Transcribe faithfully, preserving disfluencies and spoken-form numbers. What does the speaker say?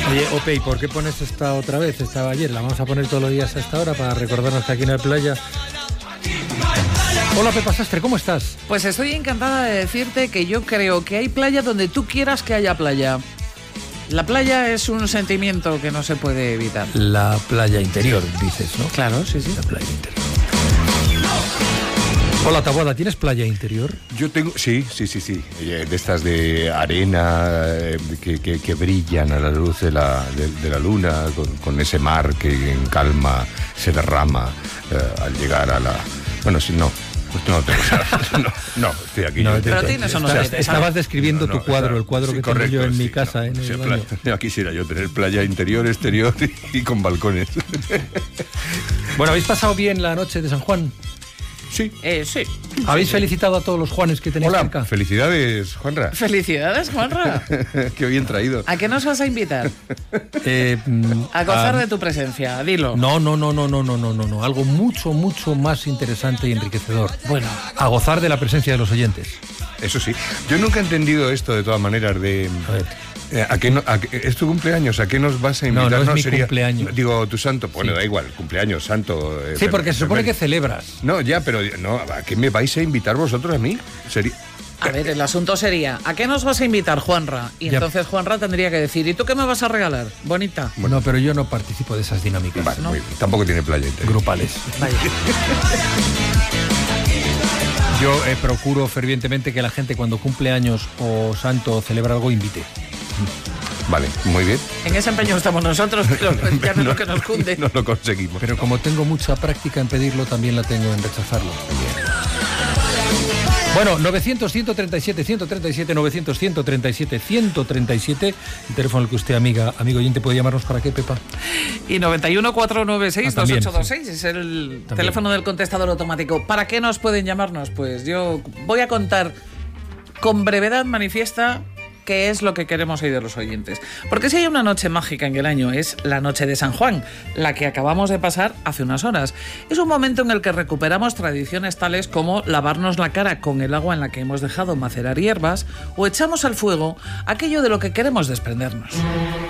Oye, Ope, ¿y por qué pones esta otra vez? Estaba ayer, la vamos a poner todos los días a esta hora para recordarnos que aquí no hay playa. Hola, Pepa Sastre, ¿cómo estás? Pues estoy encantada de decirte que yo creo que hay playa donde tú quieras que haya playa. La playa es un sentimiento que no se puede evitar. La playa interior, dices, ¿no? Claro, sí, sí. La playa interior. Hola, Taboada, ¿tienes playa interior? Yo tengo, sí, sí, sí, sí, de estas de arena eh, que, que, que brillan a la luz de la, de, de la luna, con, con ese mar que en calma se derrama eh, al llegar a la... Bueno, si no, pues no tengo no, no, estoy aquí. No, yo, pero tienes o no estás, tienes, estabas describiendo no, no, tu cuadro, está, el cuadro sí, que correcto, tengo yo en sí, mi casa, no, en sí, el playa, baño. ya quisiera yo tener playa interior, exterior y, y con balcones. Bueno, ¿habéis pasado bien la noche de San Juan? Sí. Eh, sí. ¿Habéis felicitado a todos los Juanes que tenéis Hola, cerca? felicidades, Juanra. Felicidades, Juanra. Qué bien traído. ¿A qué nos vas a invitar? Eh, mm, A gozar ah, de tu presencia, dilo. No, no, no, no, no, no, no, no, no. Algo mucho, mucho más interesante y enriquecedor. Bueno. A gozar de la presencia de los oyentes. Eso sí. Yo nunca he entendido esto de todas maneras de... A ver. Eh, ¿A qué no, a qué- ¿Es tu cumpleaños? ¿A qué nos vas a invitar? No, no es mi cumpleaños. Digo, tu santo. Bueno, Sí. da igual, cumpleaños, santo. eh, Sí, pero- porque se supone que pero- celebras. No, ya, pero no, ¿a qué me vais a invitar vosotros a mí? Sería... A ver, el asunto sería, ¿a qué nos vas a invitar, Juanra? Y Ya. entonces Juanra tendría que decir, ¿y tú qué me vas a regalar? Bonita. No, pero yo no participo de esas dinámicas Vale, ¿no? muy bien. Tampoco tiene playa interior. grupales. Vaya. Yo eh, procuro fervientemente que la gente cuando cumple años o santo o celebra algo invite. Vale, muy bien. En ese empeño estamos nosotros, pero ya no es lo que nos cunde. No lo conseguimos. Pero como tengo mucha práctica en pedirlo, también la tengo en rechazarlo. Bueno, novecientos, ciento treinta y siete, ciento treinta y siete, novecientos, ciento treinta y siete, ciento treinta y siete, el teléfono al que usted, amiga, amigo oyente, puede llamarnos para qué, Pepa. Y noventa y uno, cuatrocientos noventa y seis, Ah, también, dos ocho dos seis es el También. teléfono del contestador automático. ¿Para qué nos pueden llamarnos? Pues yo voy a contar con brevedad manifiesta qué es lo que queremos oír de los oyentes. Porque si hay una noche mágica en el año, es la noche de San Juan, la que acabamos de pasar hace unas horas. Es un momento en el que recuperamos tradiciones tales como lavarnos la cara con el agua en la que hemos dejado macerar hierbas o echamos al fuego aquello de lo que queremos desprendernos.